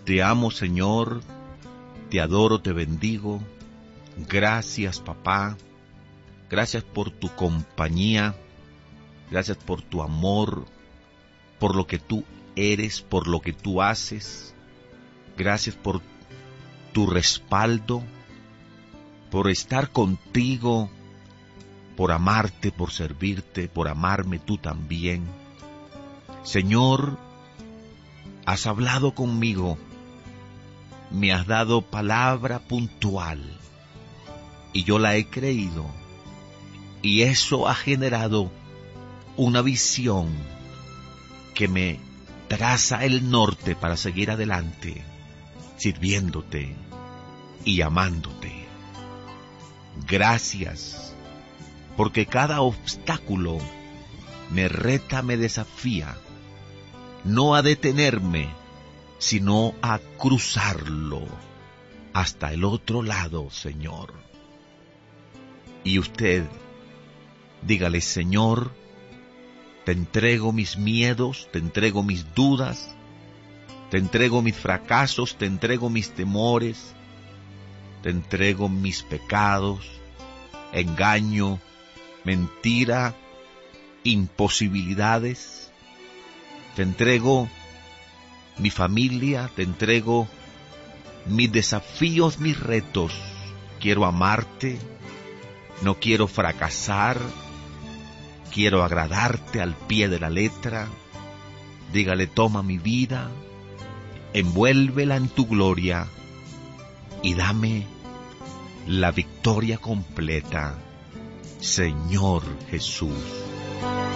Te amo, Señor, te adoro, te bendigo. Gracias, papá. Gracias por tu compañía. Gracias por tu amor, por lo que tú eres, por lo que tú haces. Gracias por tu respaldo, por estar contigo, por amarte, por servirte, por amarme tú también. Señor, has hablado conmigo, me has dado palabra puntual y yo la he creído, y eso ha generado una visión que me traza el norte para seguir adelante, sirviéndote y amándote. Gracias, porque cada obstáculo me reta, me desafía, no a detenerme, sino a cruzarlo hasta el otro lado, Señor. Y usted, dígale: Señor, te entrego mis miedos, te entrego mis dudas, te entrego mis fracasos, te entrego mis temores, te entrego mis pecados, engaño, mentira, imposibilidades. Te entrego mi familia, te entrego mis desafíos, mis retos. Quiero amarte, no quiero fracasar, quiero agradarte al pie de la letra. Dígale: toma mi vida, envuélvela en tu gloria y dame la victoria completa, Señor Jesús.